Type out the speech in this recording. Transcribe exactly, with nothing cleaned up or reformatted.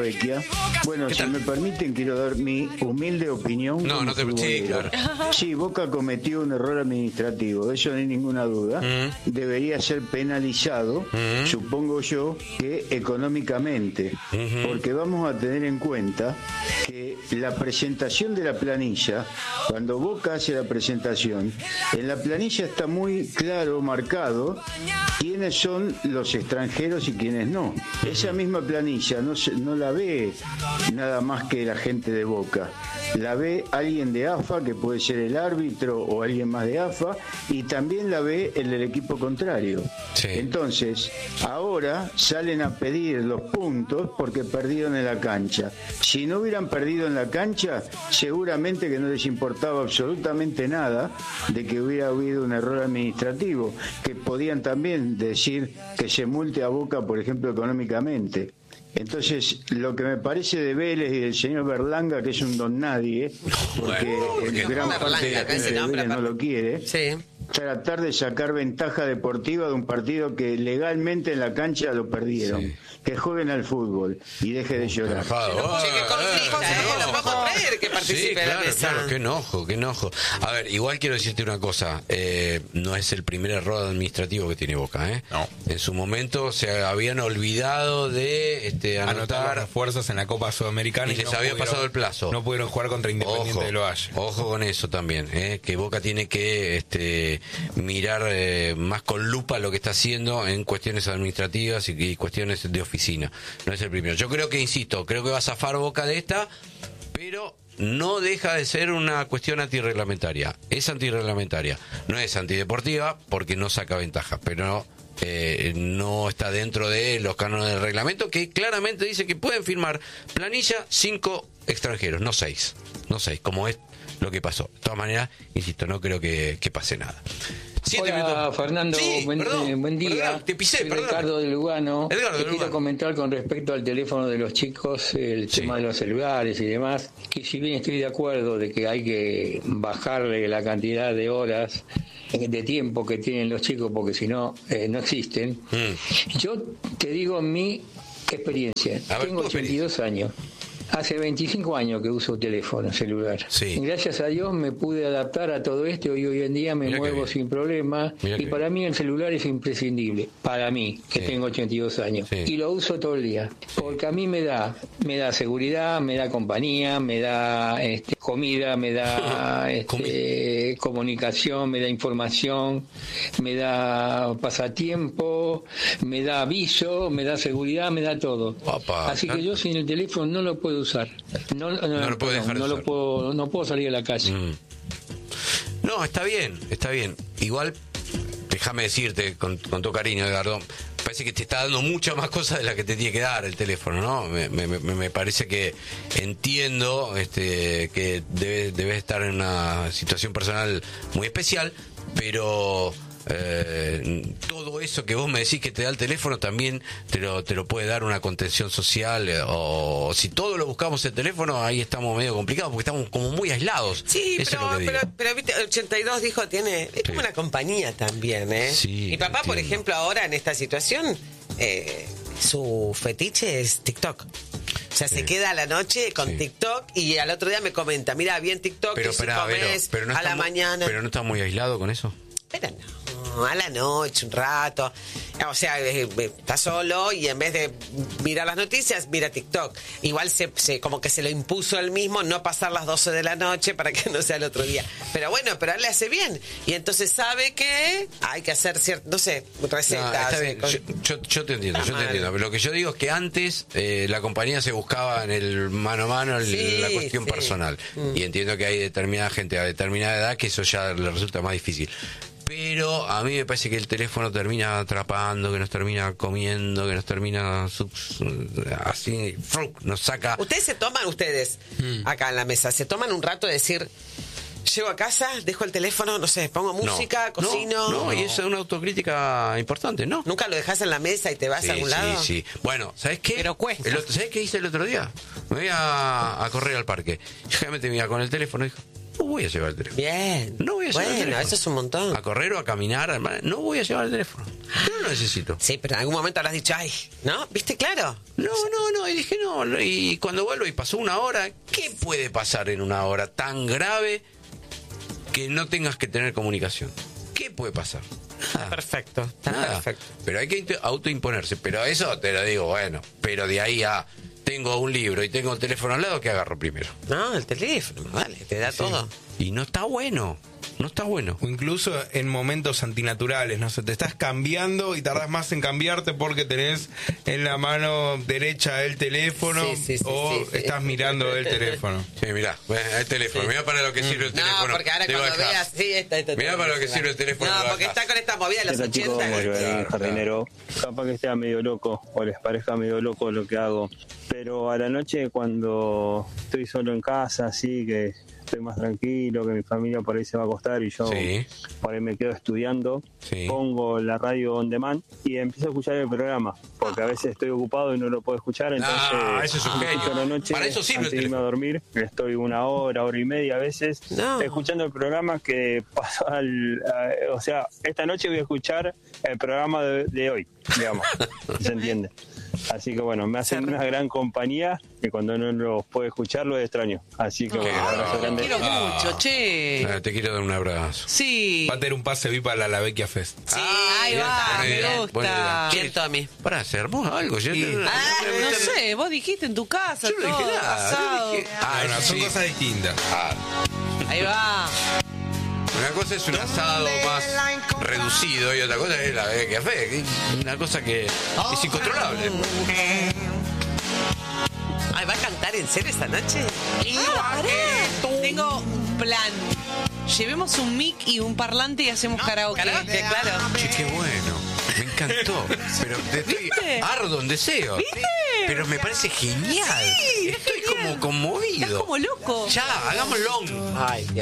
Vecchia. Bueno, si me permiten, quiero dar mi humilde opinión. No, no te sí, claro. Sí, Boca cometió un error administrativo, de eso no hay ninguna duda. Mm. Debería ser penalizado, mm. supongo yo, que económicamente. Mm-hmm. Porque vamos a tener en cuenta que la presentación de la planilla, cuando Boca hace la presentación, en la planilla está muy claro marcado quiénes son los extranjeros y quiénes no. Mm-hmm. Esa misma planilla no, se, no la ve nada más que la gente de Boca, la ve alguien de A F A, que puede ser el árbitro o alguien más de A F A, y también la ve el del equipo contrario. Sí. Entonces, ahora salen a pedir los puntos porque perdieron en la cancha. Si no hubieran perdido en la cancha, seguramente que no les importaba absolutamente nada de que hubiera habido un error administrativo, que podían también decir que se multe a Boca, por ejemplo, económicamente. Entonces, lo que me parece de Vélez y del señor Berlanga, que es un don nadie, porque bueno, el gran no, parte de la gente de Vélez no lo quiere, sí. tratar de sacar ventaja deportiva de un partido que legalmente en la cancha lo perdieron. Sí. Que jueguen al fútbol y deje de llorar. Sí, que con hijos no lo puedo creer que participe sí, claro, en la mesa. Claro, qué enojo, qué enojo. A ver, igual quiero decirte una cosa, eh, no es el primer error administrativo que tiene Boca, ¿eh? No. En su momento se habían olvidado de este, anotar, anotar las fuerzas en la Copa Sudamericana y, y les no había pudieron, pasado el plazo. No pudieron jugar contra Independiente ojo, de Lovalle. Ojo con eso también, ¿eh? Que Boca tiene que este, mirar eh, más con lupa lo que está haciendo en cuestiones administrativas y, y cuestiones de oficina. No es el primero. Yo creo que, insisto, creo que va a zafar Boca de esta, pero no deja de ser una cuestión antirreglamentaria. Es antirreglamentaria. No es antideportiva porque no saca ventaja, pero eh, no está dentro de los cánones del reglamento, que claramente dice que pueden firmar planilla cinco extranjeros, no seis. No seis, como es lo que pasó. De todas maneras, insisto, no creo que, que pase nada. Siete Hola minutos. Fernando, sí, buen, perdón, eh, buen día. Perdón, te pisé, Soy perdón. Ricardo de Lugano. Edgardo Te de quiero Lugano. comentar con respecto al teléfono de los chicos, el sí. tema de los celulares y demás, que si bien estoy de acuerdo de que hay que bajarle la cantidad de horas de tiempo que tienen los chicos, porque si no, eh, no existen. Mm. Yo te digo mi experiencia. A ver, Tengo ochenta y dos años. Hace veinticinco años que uso teléfono celular. Sí. Gracias a Dios me pude adaptar a todo esto y hoy en día me Mirá muevo sin problema. Mirá y para bien. mí el celular es imprescindible. Para mí, que sí. tengo ochenta y dos años. Sí. Y lo uso todo el día. Porque a mí me da me da seguridad, me da compañía, me da este, comida, me da este, comunicación, me da información, me da pasatiempo, me da aviso, me da seguridad, me da todo. Papá, Así que yo sin el teléfono no lo puedo usar. No, no, no lo puedo dejar no, de lo usar. puedo, no puedo salir a la calle. Mm. No, está bien, está bien. Igual, déjame decirte con, con todo cariño, Edgardo, parece que te está dando muchas más cosas de las que te tiene que dar el teléfono, ¿no? Me, me, me parece que entiendo este, que debes, debes estar en una situación personal muy especial, pero eh, todo eso que vos me decís que te da el teléfono también te lo, te lo puede dar una contención social, eh, o si todo lo buscamos en el teléfono, ahí estamos medio complicados porque estamos como muy aislados. Sí, eso pero, es lo que pero, digo. pero viste, ochenta y dos dijo, tiene, es sí. como una compañía también, ¿eh? Sí, mi papá, entiendo. por ejemplo, ahora en esta situación, eh, su fetiche es TikTok. O sea, sí. se queda a la noche con sí. TikTok y al otro día me comenta, mira, vi en TikTok pero, que pero, si comes pero, pero no a la muy, mañana. Pero no está muy aislado con eso. Pero no, a la noche, un rato. O sea, eh, eh, está solo y en vez de mirar las noticias, mira TikTok. Igual se, se como que se lo impuso él mismo no pasar las doce de la noche para que no sea el otro día. Pero bueno, pero a él le hace bien. Y entonces sabe que hay que hacer cierto, no sé, recetas. No, eh, con... yo, yo, yo te entiendo, yo te entiendo. Pero lo que yo digo es que antes eh, la compañía se buscaba en el mano a mano, en sí, la cuestión sí. personal. Mm. Y entiendo que hay determinada gente a determinada edad que eso ya le resulta más difícil. Pero a mí me parece que el teléfono termina atrapando, que nos termina comiendo, que nos termina así, nos saca. Ustedes se toman, ustedes, hmm. acá en la mesa, se toman un rato de decir, llego a casa, dejo el teléfono, no sé, pongo música, no, cocino. No, no, y eso es una autocrítica importante, ¿no? ¿Nunca lo dejas en la mesa y te vas sí, a algún sí, lado? Sí, sí. Bueno, ¿sabes qué? Pero cuesta. El otro, ¿sabes qué hice el otro día? Me voy a, a correr al parque. Yo realmente me iba con el teléfono y dijo, no voy a llevar el teléfono. Bien. No voy a llevar bueno, el teléfono. Eso es un montón. A correr o a caminar, no voy a llevar el teléfono. No lo necesito. Sí, pero en algún momento habrás dicho, ay, ¿no? ¿Viste claro? No, no, no. Y dije, no. Y cuando vuelvo y pasó una hora, ¿qué puede pasar en una hora tan grave que no tengas que tener comunicación? ¿Qué puede pasar? Está perfecto, está Nada. perfecto. Pero hay que autoimponerse. Pero eso te lo digo, bueno. Pero de ahí a tengo un libro y tengo un teléfono al lado, ¿qué agarro primero? No, el teléfono, vale, te da Sí. todo. Y no está bueno. No está bueno. O incluso en momentos antinaturales, no sé, te estás cambiando y tardás más en cambiarte porque tenés en la mano derecha el teléfono Sí, sí, sí, o sí, sí. estás mirando el teléfono. Sí, mirá, el teléfono. Sí. Mirá para lo que sirve el teléfono. No, porque ahora Te cuando bajás. veas, sí, está, está, Mirá para lo que sirve el teléfono. No, lo porque bajás. está con esta movida de los Hola, chicos, ochenta. como yo era Sí, jardinero, capaz que sea medio loco o les parezca medio loco lo que hago, pero a la noche cuando estoy solo en casa, así que estoy más tranquilo, que mi familia por ahí se va a acostar y yo Sí. por ahí me quedo estudiando, Sí. pongo la radio on demand y empiezo a escuchar el programa, porque a veces estoy ocupado y no lo puedo escuchar, entonces Ah, eso es un genio. escucho a la noche Para eso sirve el antes de irme a teléfono. dormir, estoy una hora, hora y media a veces, No. escuchando el programa que pasó al... a- o sea, esta noche voy a escuchar el programa de, de hoy, digamos, ¿se entiende? Así que bueno, me hacen una gran compañía y cuando no los puedo escuchar los extraño. Así que bueno, un abrazo Te grande. quiero mucho, che. Ah, te quiero dar un abrazo. Sí. Va a tener un pase V I P a la La Vecchia Fest. Sí, Ahí bien, va, buena me idea, gusta. buena idea. Bien, Tommy. Para hacermos algo. Yo, Sí. no- Ah, no- no sé, vos dijiste en tu casa, Yo no dije todo, nada. yo asado. dije- ah, Bueno, eso son sí. cosas distintas. Ah, Ahí va. una cosa es un asado más reducido y otra cosa es la de café. que es Una cosa que es incontrolable. Ay, ¿va a cantar en serio esta noche? Ah, pará. Tengo un plan. Llevemos un mic y un parlante y hacemos karaoke. Karaoke, claro. Che, qué bueno. Me encantó. Pero te estoy ¿Viste? ardo en deseo. ¿Viste? Pero me parece genial. Sí, es Estoy genial. como conmovido. Estás como loco. Ya, hagámoslo. Ay, Dios.